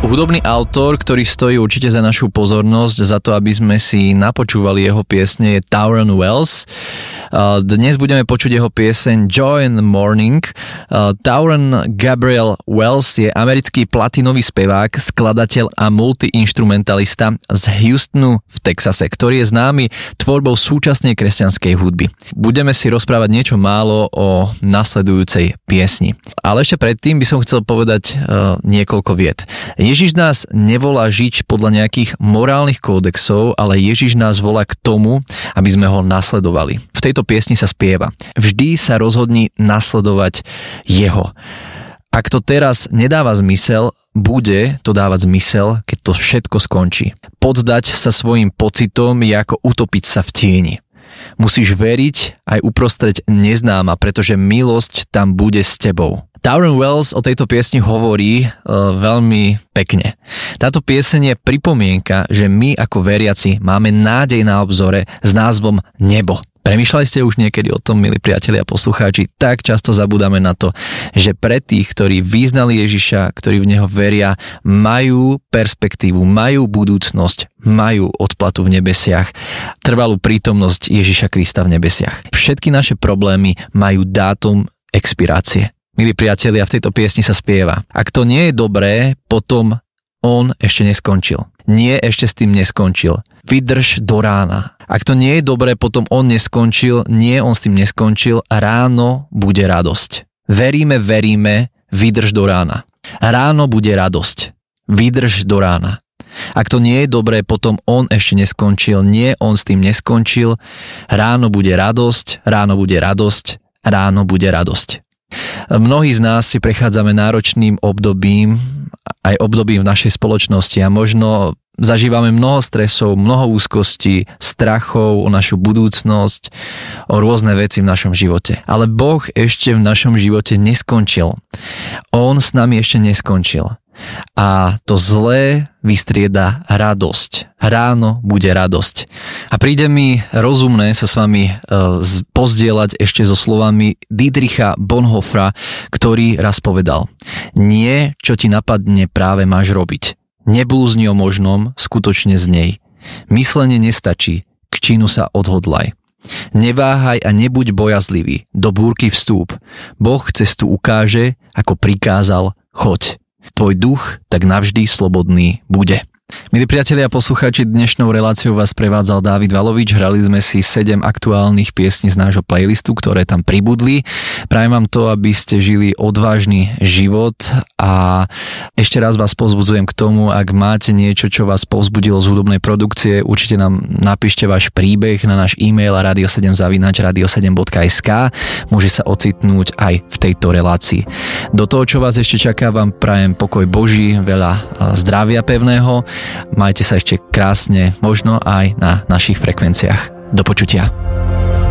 Hudobný autor, ktorý stojí určite za našu pozornosť, za to, aby sme si napočúvali jeho piesne, je Tauren Wells. Dnes budeme počuť jeho pieseň Joy in the Morning. Tauren Gabriel Wells je americký platinový spevák, skladateľ a multiinstrumentalista z Houstonu v Texase, ktorý je známy tvorbou súčasnej kresťanskej hudby. Budeme si rozprávať niečo málo o nasledujúcej piesni. Ale ešte predtým by som chcel povedať niekoľko viet. Ježiš nás nevolá žiť podľa nejakých morálnych kódexov, ale Ježiš nás volá k tomu, aby sme ho nasledovali. V tejto piesni sa spieva: vždy sa rozhodni nasledovať jeho. Ak to teraz nedáva zmysel, bude to dávať zmysel, keď to všetko skončí. Poddať sa svojim pocitom je ako utopiť sa v tieni. Musíš veriť aj uprostred neznáma, pretože milosť tam bude s tebou. Tauren Wells o tejto piesni hovorí veľmi pekne. Táto pieseň je pripomienka, že my ako veriaci máme nádej na obzore s názvom Nebo. Premýšľali ste už niekedy o tom, milí priatelia a poslucháči? Tak často zabúdame na to, že pre tých, ktorí vyznali Ježiša, ktorí v neho veria, majú perspektívu, majú budúcnosť, majú odplatu v nebesiach, trvalú prítomnosť Ježiša Krista v nebesiach. Všetky naše problémy majú dátum expirácie. Milí priatelia, v tejto piesni sa spieva: ak to nie je dobré, potom on ešte neskončil. Nie, ešte s tým neskončil. Vydrž do rána. Ak to nie je dobré, potom on neskončil. Nie, on s tým neskončil. Ráno bude radosť. Veríme, vydrž do rána. Ráno bude radosť. Vydrž do rána. Ak to nie je dobré, potom on ešte neskončil. Nie, on s tým neskončil. Ráno bude radosť. Ráno bude radosť. Ráno bude radosť. Mnohí z nás si prechádzame náročným obdobím, aj obdobím v našej spoločnosti a možno zažívame mnoho stresov, mnoho úzkostí, strachov o našu budúcnosť, o rôzne veci v našom živote. Ale Boh ešte v našom živote neskončil. On s nami ešte neskončil. A to zlé vystrieda radosť. Ráno bude radosť. A príde mi rozumné sa s vami pozdieľať ešte so slovami Dietricha Bonhoeffera, ktorý raz povedal: nie, čo ti napadne, práve máš robiť. Neblúzni o možnom, skutočne z nej. Myslenie nestačí, k činu sa odhodlaj. Neváhaj a nebuď bojazlivý, do búrky vstúp. Boh cestu ukáže, ako prikázal, choď. Tvoj duch tak navždy slobodný bude. Milí priatelia a poslucháči, dnešnou reláciou vás prevádzal Dávid Valovič. Hrali sme si 7 aktuálnych piesní z nášho playlistu, ktoré tam pribudli. Prajem vám to, aby ste žili odvážny život a ešte raz vás povzbudzujem k tomu, ak máte niečo, čo vás povzbudilo z hudobnej produkcie, určite nám napíšte váš príbeh na náš e-mail radio7@radio7.sk. Môže sa ocitnúť aj v tejto relácii. Do toho, čo vás ešte čaká, vám prajem pokoj Boží, veľa zdravia pevného. Majte sa ešte krásne, možno aj na našich frekvenciách. Do počutia.